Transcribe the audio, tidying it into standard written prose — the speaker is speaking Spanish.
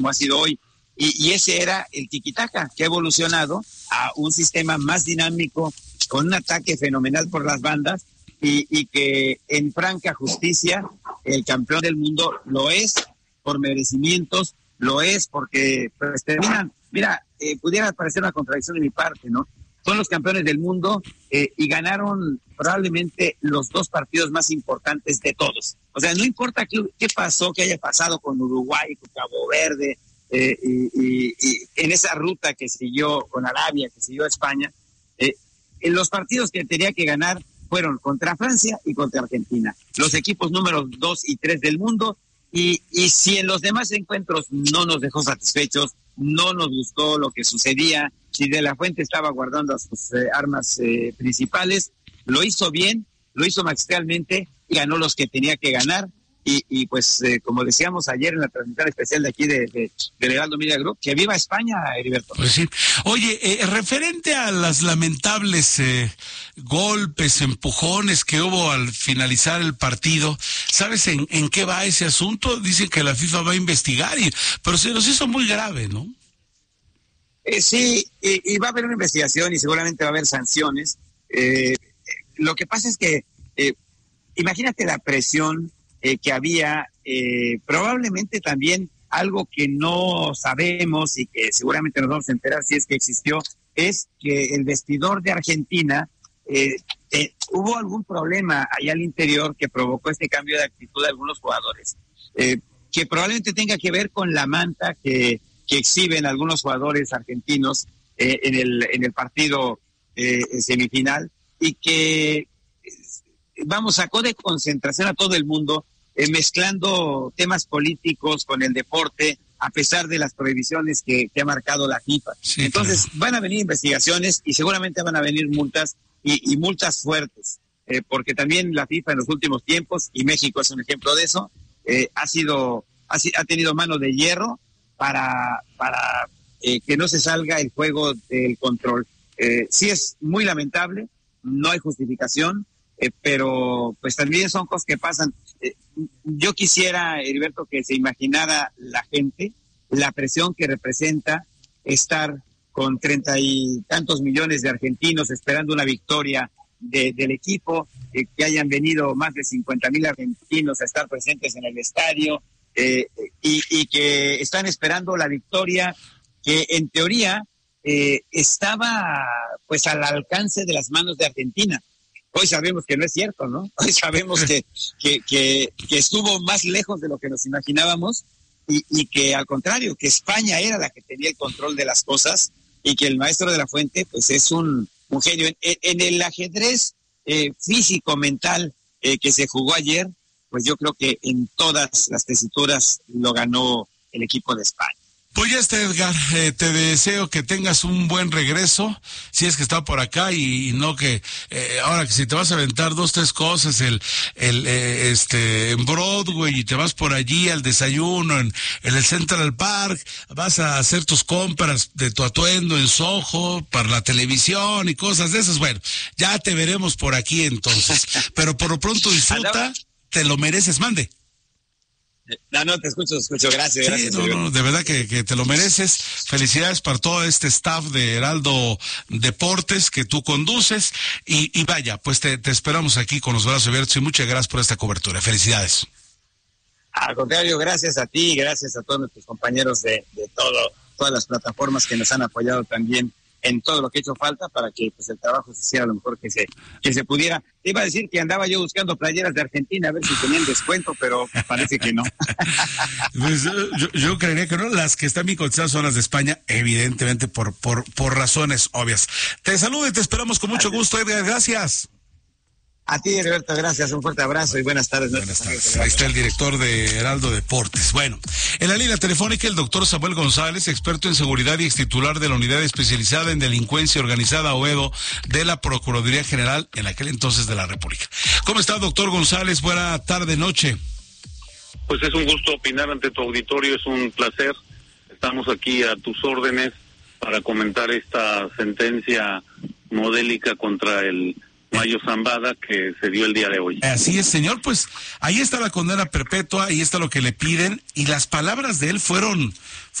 ha sido hoy. Y ese era el tiki-taka, que ha evolucionado a un sistema más dinámico, con un ataque fenomenal por las bandas, y que en franca justicia el campeón del mundo lo es por merecimientos, lo es porque pues, terminan, mira, pudiera parecer una contradicción de mi parte, ¿no? Son los campeones del mundo y ganaron probablemente los dos partidos más importantes de todos. O sea, no importa qué pasó, qué haya pasado con Uruguay, con Cabo Verde, y en esa ruta que siguió con Arabia, que siguió España, en los partidos que tenía que ganar fueron contra Francia y contra Argentina, los equipos números 2 y 3 del mundo, y si en los demás encuentros no nos dejó satisfechos, no nos gustó lo que sucedía, si De la Fuente estaba guardando sus armas principales, lo hizo bien, lo hizo magistralmente y ganó los que tenía que ganar. Y pues, como decíamos ayer en la transmisión especial de aquí de Heraldo Media Group, que viva España, Heriberto. Pues sí. Oye, referente a las lamentables golpes, empujones que hubo al finalizar el partido, ¿sabes en qué va ese asunto? Dicen que la FIFA va a investigar, pero se nos hizo muy grave, ¿no? Sí, y va a haber una investigación y seguramente va a haber sanciones. Lo que pasa es que, imagínate la presión que había, probablemente también algo que no sabemos y que seguramente nos vamos a enterar si es que existió, es que el vestidor de Argentina, hubo algún problema ahí al interior que provocó este cambio de actitud de algunos jugadores, que probablemente tenga que ver con la manta que exhiben algunos jugadores argentinos en el partido semifinal, y que, vamos, sacó de concentración a todo el mundo, mezclando temas políticos con el deporte, a pesar de las prohibiciones que ha marcado la FIFA. Sí, entonces, claro, van a venir investigaciones y seguramente van a venir multas, y multas fuertes, porque también la FIFA en los últimos tiempos, y México es un ejemplo de eso, ha tenido mano de hierro para que no se salga el juego del control. Sí es muy lamentable, no hay justificación, pero pues también son cosas que pasan. Yo quisiera, Heriberto, que se imaginara la gente la presión que representa estar con 30 y tantos millones de argentinos esperando una victoria del equipo, que hayan venido más de 50,000 argentinos a estar presentes en el estadio, y que están esperando la victoria que en teoría estaba pues al alcance de las manos de Argentina. Hoy sabemos que no es cierto, ¿no? Hoy sabemos que estuvo más lejos de lo que nos imaginábamos, y que al contrario, que España era la que tenía el control de las cosas, y que el maestro de la Fuente pues es un genio. En el ajedrez físico, mental que se jugó ayer, pues yo creo que en todas las tesituras lo ganó el equipo de España. Pues ya está, Edgar, te deseo que tengas un buen regreso, si es que está por acá, y no que ahora que si te vas a aventar 2, 3 cosas, en Broadway, y te vas por allí al desayuno en el Central Park, vas a hacer tus compras de tu atuendo en Soho para la televisión y cosas de esas. Bueno, ya te veremos por aquí entonces, pero por lo pronto disfruta, te lo mereces, mande. No, te escucho, gracias. Sí, no, de verdad que te lo mereces. Felicidades para todo este staff de Heraldo Deportes que tú conduces, y vaya, pues te esperamos aquí con los brazos abiertos, y muchas gracias por esta cobertura. Felicidades. Al contrario, gracias a ti, gracias a todos nuestros compañeros de todas las plataformas que nos han apoyado también en todo lo que ha hecho falta para que pues el trabajo se hiciera lo mejor que se pudiera. Te iba a decir que andaba yo buscando playeras de Argentina a ver si tenían descuento, pero parece que no. Pues, yo creería que no. Las que están bien cotizadas son las de España, evidentemente por razones obvias. Te saludo y te esperamos con mucho gusto, Edgar. Gracias. A ti, Heriberto, gracias, un fuerte abrazo y buenas tardes. Buenas tardes. Ahí está el director de Heraldo Deportes. Bueno, en la línea telefónica el doctor Samuel González, experto en seguridad y extitular de la Unidad Especializada en Delincuencia Organizada, OEDO, de la Procuraduría General en aquel entonces de la República. ¿Cómo está, doctor González? Buena tarde, noche. Pues es un gusto opinar ante tu auditorio, es un placer. Estamos aquí a tus órdenes para comentar esta sentencia modélica contra el Mayo Zambada, que se dio el día de hoy. Así es, señor, pues ahí está la condena perpetua, ahí está lo que le piden, y las palabras de él fueron